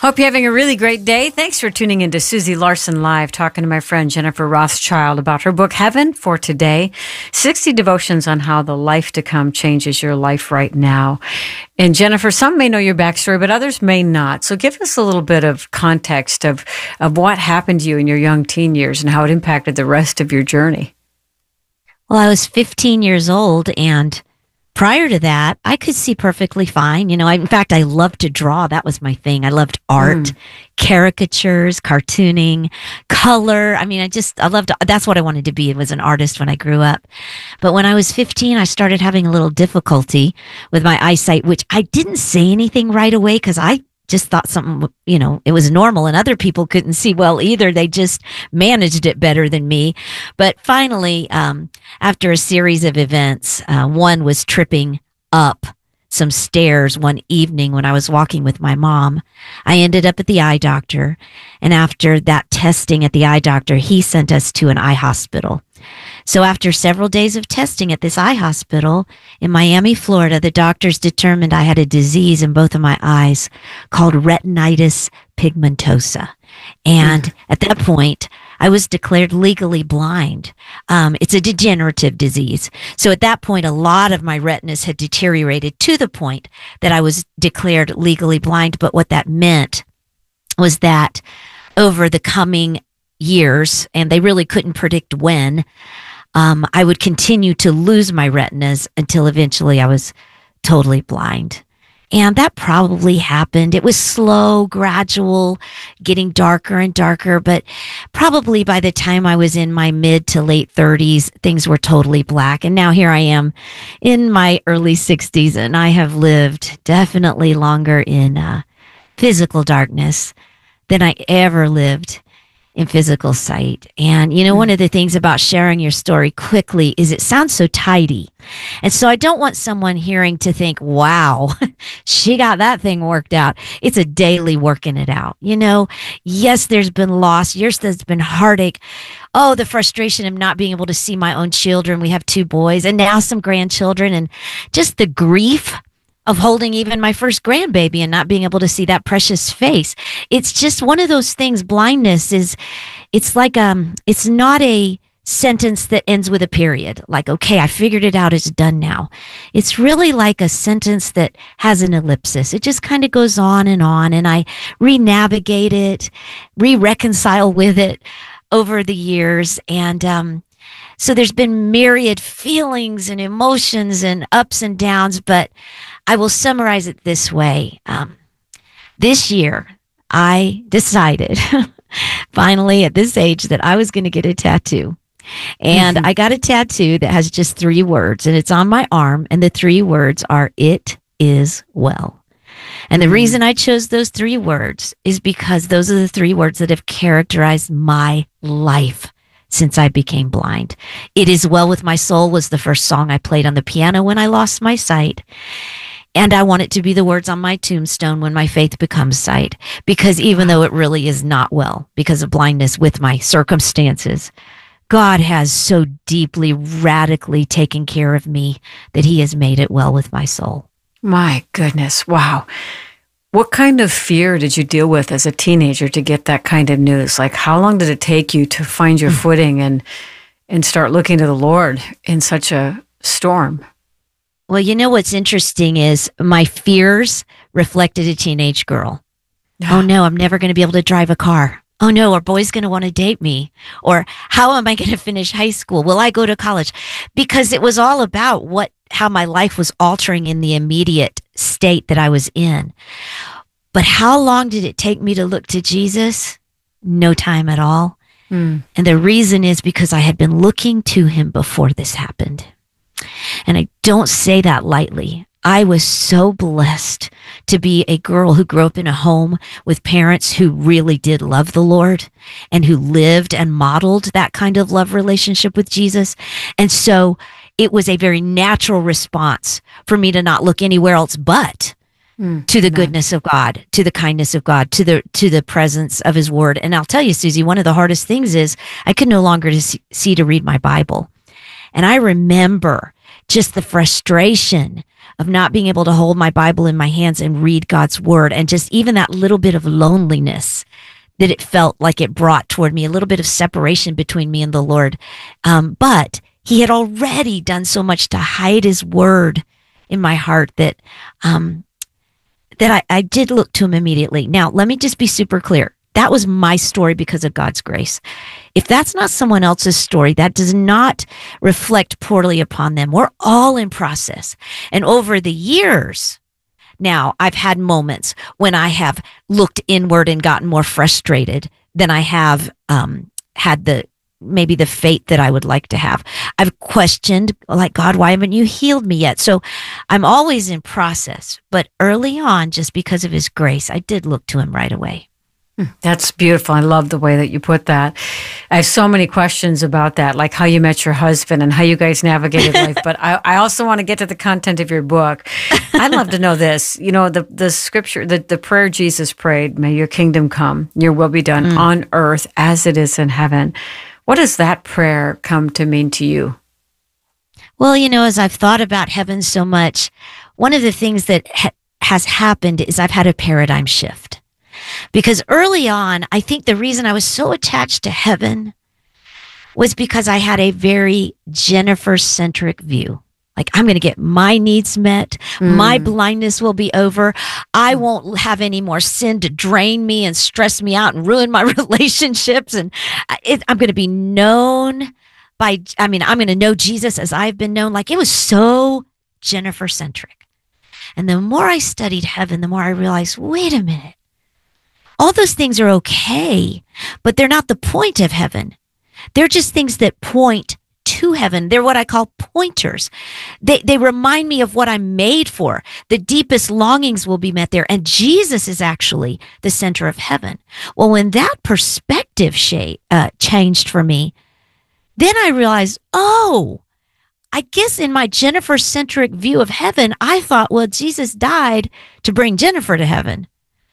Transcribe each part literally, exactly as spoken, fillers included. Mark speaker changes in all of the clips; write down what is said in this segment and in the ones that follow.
Speaker 1: Hope you're having a really great day. Thanks for tuning in to Susie Larson Live, talking to my friend Jennifer Rothschild about her book, Heaven for Today, sixty Devotions on How the Life to Come Changes Your Life Right Now. And Jennifer, some may know your backstory, but others may not. So give us a little bit of context of, of what happened to you in your young teen years and how it impacted the rest of your journey.
Speaker 2: Well, I was fifteen years old, and prior to that, I could see perfectly fine. You know, I, in fact, I loved to draw. That was my thing. I loved art, mm. caricatures, cartooning, color. I mean, I just, I loved, that's what I wanted to be, was an artist when I grew up. But when I was fifteen, I started having a little difficulty with my eyesight, which I didn't say anything right away because I just thought something, you know, it was normal, and other people couldn't see well either. They just managed it better than me. But finally, um, after a series of events, uh, one was tripping up some stairs one evening when I was walking with my mom. I ended up at the eye doctor, and after that testing at the eye doctor, he sent us to an eye hospital. So after several days of testing at this eye hospital in Miami, Florida, the doctors determined I had a disease in both of my eyes called retinitis pigmentosa. And mm. at that point, I was declared legally blind. Um, it's a degenerative disease. So at that point, a lot of my retinas had deteriorated to the point that I was declared legally blind. But what that meant was that over the coming years, and they really couldn't predict when, um, I would continue to lose my retinas until eventually I was totally blind. And that probably happened. It was slow, gradual, getting darker and darker, but probably by the time I was in my mid to late thirties, things were totally black. And now here I am in my early sixties, and I have lived definitely longer in uh, physical darkness than I ever lived in physical sight. And, you know, one of the things about sharing your story quickly is it sounds so tidy. And so I don't want someone hearing to think, wow, she got that thing worked out. It's a daily working it out. You know, yes, there's been loss. Yes, there's been heartache. Oh, the frustration of not being able to see my own children. We have two boys and now some grandchildren, and just the grief of holding even my first grandbaby and not being able to see that precious face. It's just one of those things. Blindness is, it's like, um, it's not a sentence that ends with a period. Like, okay, I figured it out. It's done now. It's really like a sentence that has an ellipsis. It just kind of goes on and on, and I re-navigate it, re-reconcile with it over the years. And, um, so there's been myriad feelings and emotions and ups and downs, but I will summarize it this way. Um, this year, I decided finally at this age that I was going to get a tattoo. And mm-hmm. I got a tattoo that has just three words, and it's on my arm. And the three words are, "It is well." And mm-hmm. the reason I chose those three words is because those are the three words that have characterized my life since I became blind. "It is well with my soul" was the first song I played on the piano when I lost my sight. And I want it to be the words on my tombstone when my faith becomes sight. Because even though it really is not well because of blindness with my circumstances, God has so deeply, radically taken care of me that he has made it well with my soul.
Speaker 1: My goodness. Wow. What kind of fear did you deal with as a teenager to get that kind of news? Like, how long did it take you to find your footing and and start looking to the Lord in such a storm?
Speaker 2: Well, you know what's interesting is my fears reflected a teenage girl. Oh, no, I'm never going to be able to drive a car. Oh, no, are boys going to want to date me? Or how am I going to finish high school? Will I go to college? Because it was all about what how my life was altering in the immediate state that I was in. But how long did it take me to look to Jesus? No time at all. Mm. And the reason is because I had been looking to him before this happened. And I don't say that lightly. I was so blessed to be a girl who grew up in a home with parents who really did love the Lord and who lived and modeled that kind of love relationship with Jesus. And so it was a very natural response for me to not look anywhere else but mm, to the goodness of God, to the kindness of God, to the to the presence of his word. And I'll tell you, Susie, one of the hardest things is I could no longer see to read my Bible. And I remember just the frustration of not being able to hold my Bible in my hands and read God's word, and just even that little bit of loneliness that it felt like it brought toward me, a little bit of separation between me and the Lord. Um, but he had already done so much to hide his word in my heart that um, that I, I did look to him immediately. Now, let me just be super clear. That was my story because of God's grace. If that's not someone else's story, that does not reflect poorly upon them. We're all in process. And over the years, now I've had moments when I have looked inward and gotten more frustrated than I have um, had the maybe the faith that I would like to have. I've questioned, like, God, why haven't you healed me yet? So I'm always in process. But early on, just because of his grace, I did look to him right away.
Speaker 1: That's beautiful. I love the way that you put that. I have so many questions about that, like how you met your husband and how you guys navigated life. But I, I also want to get to the content of your book. I'd love to know this. You know, the, the scripture, the, the prayer Jesus prayed, may your kingdom come, your will be done mm. on earth as it is in heaven. What does that prayer come to mean to you?
Speaker 2: Well, you know, as I've thought about heaven so much, one of the things that ha- has happened is I've had a paradigm shift. Because early on, I think the reason I was so attached to heaven was because I had a very Jennifer-centric view. Like, I'm going to get my needs met. Mm. My blindness will be over. I won't have any more sin to drain me and stress me out and ruin my relationships. And it, I'm going to be known by, I mean, I'm going to know Jesus as I've been known. Like, it was so Jennifer-centric. And the more I studied heaven, the more I realized, wait a minute. All those things are okay, but they're not the point of heaven. They're just things that point to heaven. They're what I call pointers. They they remind me of what I'm made for. The deepest longings will be met there. And Jesus is actually the center of heaven. Well, when that perspective shade, uh, changed for me, then I realized, oh, I guess in my Jennifer-centric view of heaven, I thought, well, Jesus died to bring Jennifer to heaven.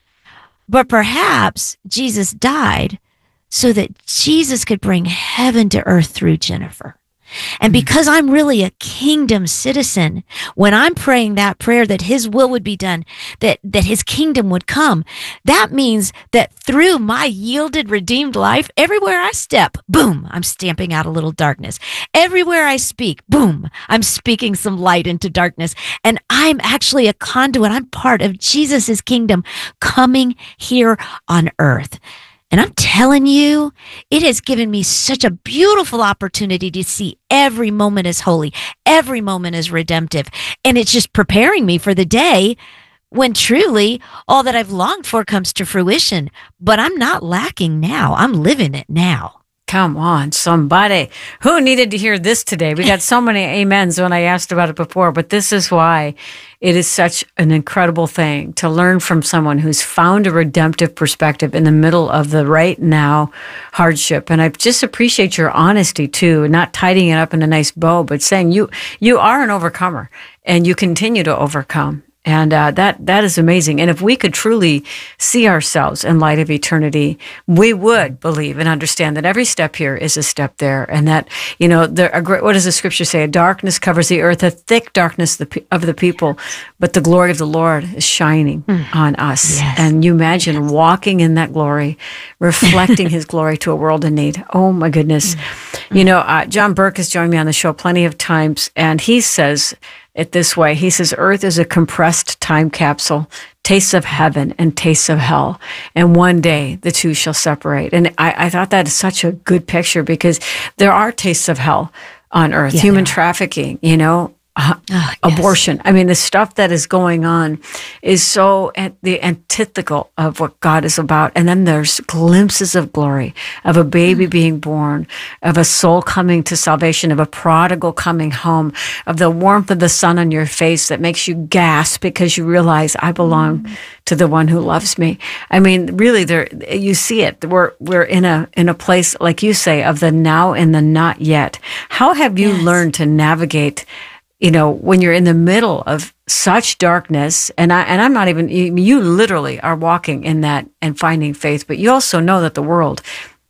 Speaker 2: But perhaps Jesus died so that Jesus could bring heaven to earth through Jennifer. And because I'm really a kingdom citizen, when I'm praying that prayer that his will would be done, that, that his kingdom would come, that means that through my yielded, redeemed life, everywhere I step, boom, I'm stamping out a little darkness. Everywhere I speak, boom, I'm speaking some light into darkness. And I'm actually a conduit. I'm part of Jesus's kingdom coming here on earth. And I'm telling you, it has given me such a beautiful opportunity to see every moment as holy, every moment as redemptive. And it's just preparing me for the day when truly all that I've longed for comes to fruition. But I'm not lacking now. I'm living it now.
Speaker 1: Come on, somebody. Who needed to hear this today? We got so many amens when I asked about it before, but this is why it is such an incredible thing to learn from someone who's found a redemptive perspective in the middle of the right now hardship. And I just appreciate your honesty too, not tidying it up in a nice bow, but saying you you are an overcomer and you continue to overcome. And uh, that that is amazing. And if we could truly see ourselves in light of eternity, we would believe and understand that every step here is a step there. And that, you know, there, a great, what does the scripture say? A darkness covers the earth, a thick darkness of the people, but the glory of the Lord is shining mm. on us. Yes. And you imagine yes. walking in that glory, reflecting his glory to a world in need. Oh, my goodness. Mm. You know, uh, John Burke has joined me on the show plenty of times, and he says it this way. He says, earth is a compressed time capsule, tastes of heaven and tastes of hell. And one day the two shall separate. And I, I thought that is such a good picture because there are tastes of hell on earth, yeah, human trafficking, you know, Uh, oh, yes. abortion. I mean, the stuff that is going on is so at the antithetical of what God is about. And then there's glimpses of glory, of a baby mm. being born, of a soul coming to salvation, of a prodigal coming home, of the warmth of the sun on your face that makes you gasp because you realize I belong mm. to the one who loves me. I mean, really, there you see it. We're we're in a in a place, like you say, of the now and the not yet. How have you yes. learned to navigate, you know, when you're in the middle of such darkness, and I and I'm not even, you, you literally are walking in that and finding faith, but you also know that the world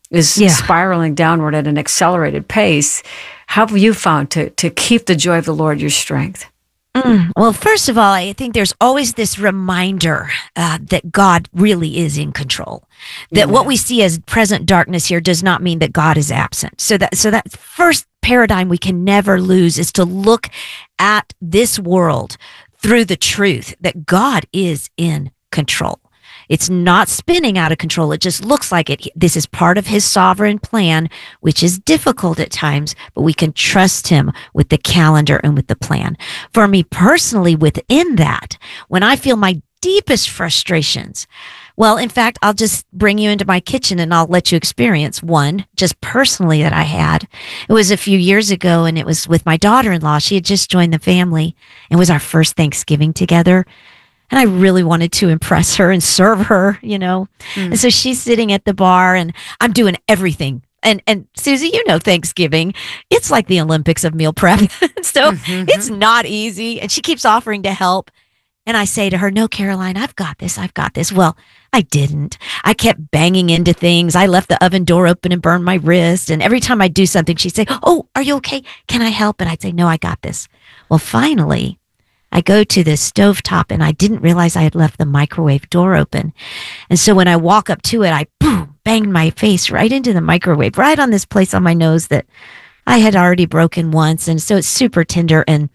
Speaker 1: is
Speaker 2: Yeah.
Speaker 1: spiraling downward at an accelerated pace. How have you found to, to keep the joy of the Lord your strength?
Speaker 2: Mm. Well, first of all, I think there's always this reminder uh, that God really is in control. That
Speaker 1: Amen.
Speaker 2: what we see as present darkness here does not mean that God is absent. So that so that first paradigm we can never lose is to look at this world through the truth that God is in control. It's not spinning out of control. It just looks like it. This is part of his sovereign plan, which is difficult at times, but we can trust him with the calendar and with the plan. For me personally, within that, when I feel my deepest frustrations, well, in fact, I'll just bring you into my kitchen and I'll let you experience one just personally that I had. It was a few years ago and it was with my daughter-in-law. She had just joined the family and it was our first Thanksgiving together. And I really wanted to impress her and serve her, you know. Mm. And so she's sitting at the bar and I'm doing everything. And and Susie, you know, Thanksgiving, it's like the Olympics of meal prep. so mm-hmm. It's not easy. And she keeps offering to help. And I say to her, no, Caroline, I've got this. I've got this. Well, I didn't. I kept banging into things. I left the oven door open and burned my wrist. And every time I do something, she'd say, oh, are you okay? Can I help? And I'd say, no, I got this. Well, finally, I go to the stovetop and I didn't realize I had left the microwave door open. And so when I walk up to it, I boom, banged my face right into the microwave, right on this place on my nose that I had already broken once. And so it's super tender. And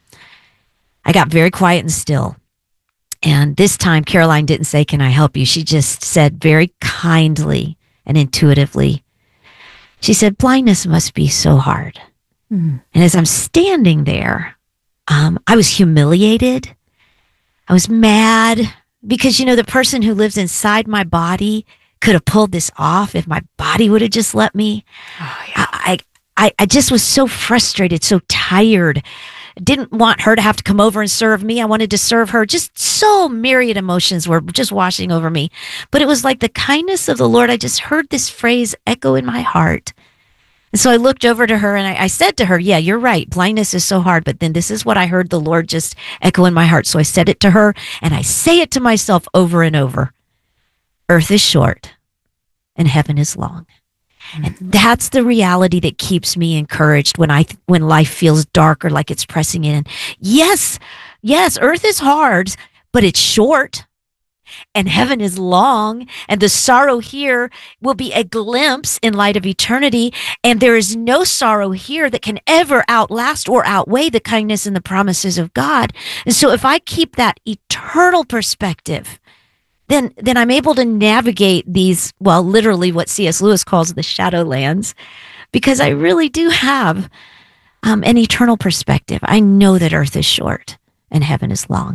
Speaker 2: I got very quiet and still. And this time, Caroline didn't say, can I help you? She just said very kindly and intuitively, she said, blindness must be so hard. Mm. And as I'm standing there, Um, I was humiliated. I was mad because, you know, the person who lives inside my body could have pulled this off if my body would have just let me. Oh, yeah. I, I, I just was so frustrated, so tired. Didn't want her to have to come over and serve me. I wanted to serve her. Just so myriad emotions were just washing over me. But it was like the kindness of the Lord. I just heard this phrase echo in my heart. And so I looked over to her and I, I said to her, yeah, you're right. Blindness is so hard. But then this is what I heard the Lord just echo in my heart. So I said it to her and I say it to myself over and over. Earth is short and heaven is long. Mm-hmm. And that's the reality that keeps me encouraged when I, when life feels dark or like it's pressing in. Yes, yes, earth is hard, but it's short. And heaven is long, and the sorrow here will be a glimpse in light of eternity. And there is no sorrow here that can ever outlast or outweigh the kindness and the promises of God. And so if I keep that eternal perspective, then, then I'm able to navigate these, well, literally what C S Lewis calls the shadowlands, because I really do have um, an eternal perspective. I know that earth is short and heaven is long.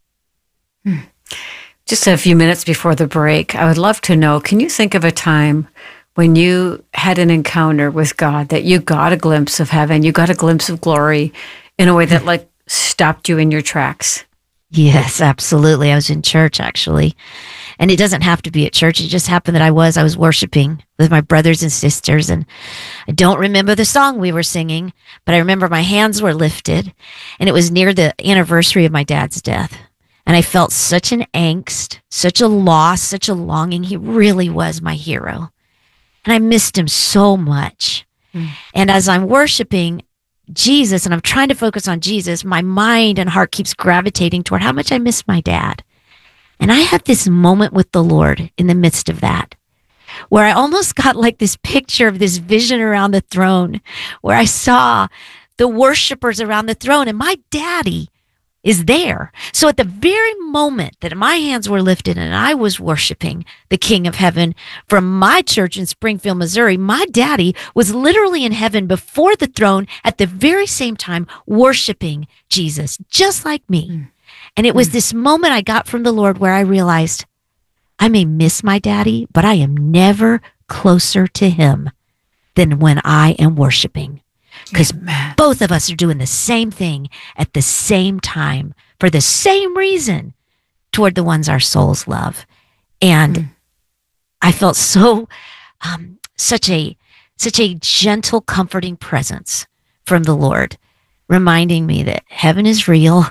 Speaker 1: Hmm. Just a few minutes before the break, I would love to know, can you think of a time when you had an encounter with God, that you got a glimpse of heaven, you got a glimpse of glory in a way that like stopped you in your tracks?
Speaker 2: Yes, absolutely. I was in church actually. And it doesn't have to be at church. It just happened that I was, I was worshiping with my brothers and sisters. And I don't remember the song we were singing, but I remember my hands were lifted and it was near the anniversary of my dad's death. And I felt such an angst, such a loss, such a longing. He really was my hero. And I missed him so much. Mm. And as I'm worshiping Jesus and I'm trying to focus on Jesus, my mind and heart keeps gravitating toward how much I miss my dad. And I had this moment with the Lord in the midst of that, where I almost got like this picture of this vision around the throne, where I saw the worshipers around the throne and my daddy is there. So at the very moment that my hands were lifted and I was worshiping the King of Heaven from my church in Springfield, Missouri, my daddy was literally in heaven before the throne at the very same time worshiping Jesus, just like me. Mm. And it was mm. this moment I got from the Lord where I realized I may miss my daddy, but I am never closer to him than when I am worshiping. Because both of us are doing the same thing at the same time for the same reason toward the ones our souls love. And mm. I felt so, um, such a, such a gentle, comforting presence from the Lord, reminding me that heaven is real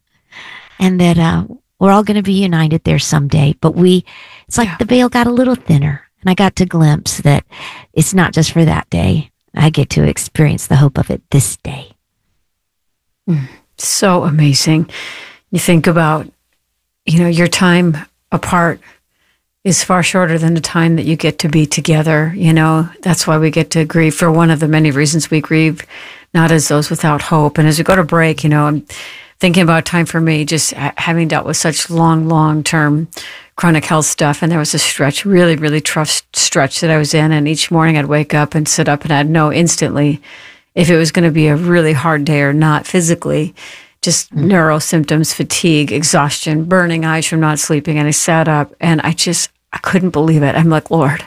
Speaker 2: and that uh, we're all going to be united there someday. But we, it's like yeah. the veil got a little thinner And I got to glimpse that it's not just for that day. I get to experience the hope of it this day.
Speaker 1: Mm, so amazing. You think about, you know, your time apart is far shorter than the time that you get to be together. You know, that's why we get to grieve, for one of the many reasons we grieve, not as those without hope. And as we go to break, you know, I'm thinking about time for me, just having dealt with such long, long-term chronic health stuff. And there was a stretch, really, really tough stretch that I was in. And each morning I'd wake up and sit up and I'd know instantly if it was going to be a really hard day or not physically. Just mm-hmm. neuro symptoms, fatigue, exhaustion, burning eyes from not sleeping. And I sat up and I just, I couldn't believe it. I'm like, Lord,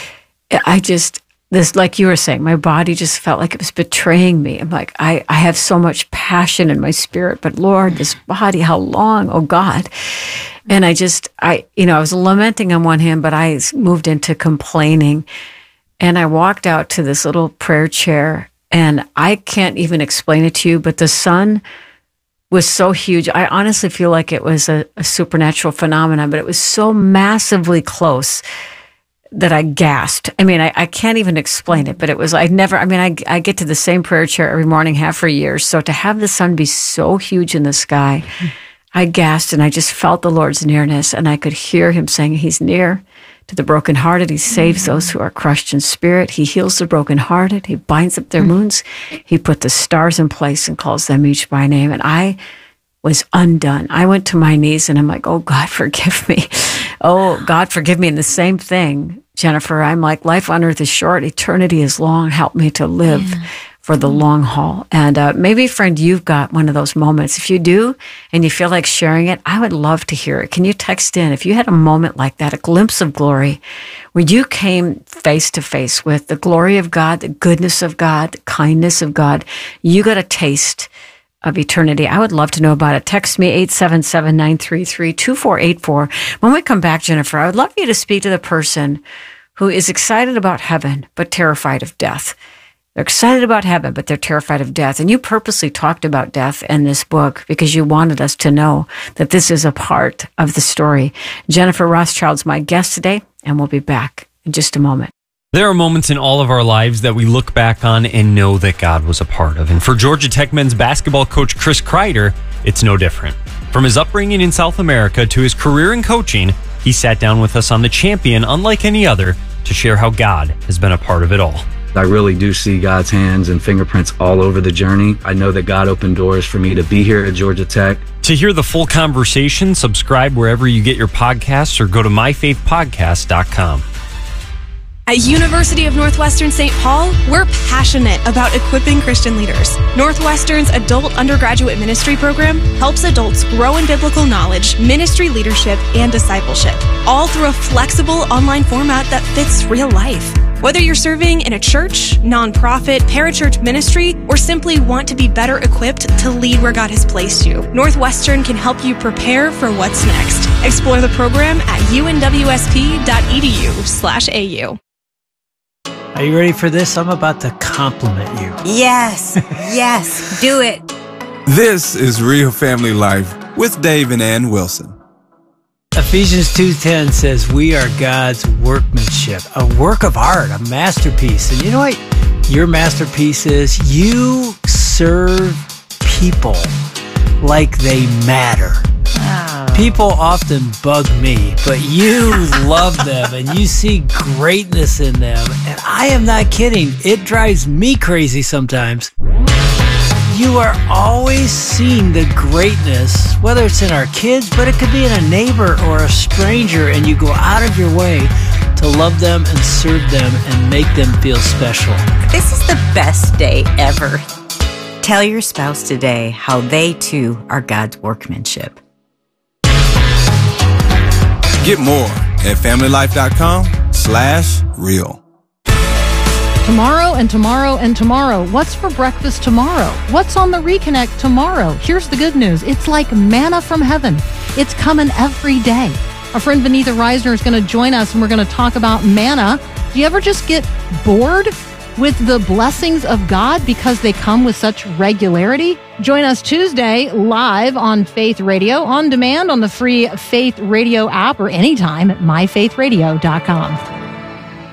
Speaker 1: I just, this, like you were saying, my body just felt like it was betraying me. I'm like, I, I have so much passion in my spirit, but Lord, this body, how long? Oh God. And I just, I, you know, I was lamenting on one hand, but I moved into complaining. And I walked out to this little prayer chair, and I can't even explain it to you, but the sun was so huge. I honestly feel like it was a, a supernatural phenomenon, but it was so massively close that I gasped. I mean, I, I can't even explain it, but it was, I never, I mean, I, I get to the same prayer chair every morning, have for years. So to have the sun be so huge in the sky, I gasped and I just felt the Lord's nearness, and I could hear him saying, he's near to the brokenhearted. He saves mm-hmm. those who are crushed in spirit. He heals the brokenhearted. He binds up their mm-hmm. wounds. He put the stars in place and calls them each by name. And I was undone. I went to my knees and I'm like, oh God, forgive me. Oh God, forgive me. And the same thing, Jennifer, I'm like, life on earth is short. Eternity is long. Help me to live yeah. for the long haul. And uh, maybe, friend, you've got one of those moments. If you do, and you feel like sharing it, I would love to hear it. Can you text in if you had a moment like that, a glimpse of glory, where you came face to face with the glory of God, the goodness of God, the kindness of God? You got a taste of eternity. I would love to know about it. Text me eight seven seven, nine three three, two four eight four. When we come back, Jennifer, I would love you to speak to the person who is excited about heaven but terrified of death. They're excited about heaven, but they're terrified of death. And you purposely talked about death in this book because you wanted us to know that this is a part of the story. Jennifer Rothschild's my guest today, and we'll be back in just a moment.
Speaker 3: There are moments in all of our lives that we look back on and know that God was a part of. And for Georgia Tech men's basketball coach Chris Kreider, it's no different. From his upbringing in South America to his career in coaching, he sat down with us on The Champion, unlike any other, to share how God has been a part of it all.
Speaker 4: I really do see God's hands and fingerprints all over the journey. I know that God opened doors for me to be here at Georgia Tech.
Speaker 3: To hear the full conversation, subscribe wherever you get your podcasts or go to my faith podcast dot com.
Speaker 5: At University of Northwestern Saint Paul, we're passionate about equipping Christian leaders. Northwestern's adult undergraduate ministry program helps adults grow in biblical knowledge, ministry leadership, and discipleship, all through a flexible online format that fits real life. Whether you're serving in a church, nonprofit, parachurch ministry, or simply want to be better equipped to lead where God has placed you, Northwestern can help you prepare for what's next. Explore the program at unwsp.edu slash AU.
Speaker 6: Are you ready for this? I'm about to compliment you.
Speaker 7: Yes, yes, do it.
Speaker 8: This is Real Family Life with Dave and Ann Wilson.
Speaker 6: Ephesians two ten says we are God's workmanship, a work of art, a masterpiece. And you know what your masterpiece is? You serve people like they matter. Wow. People often bug me, but you love them and you see greatness in them. And I am not kidding. It drives me crazy sometimes. You are always seeing the greatness, whether it's in our kids, but it could be in a neighbor or a stranger, and you go out of your way to love them and serve them and make them feel special.
Speaker 7: This is the best day ever. Tell your spouse today how they too are God's workmanship.
Speaker 8: Get more at familylife.com slash real.
Speaker 9: Tomorrow and tomorrow and tomorrow. What's for breakfast tomorrow? What's on the Reconnect tomorrow? Here's the good news. It's like manna from heaven. It's coming every day. Our friend Vanitha Reisner is going to join us, and we're going to talk about manna. Do you ever just get bored with the blessings of God because they come with such regularity? Join us Tuesday live on Faith Radio, on demand on the free Faith Radio app, or anytime at my faith radio dot com.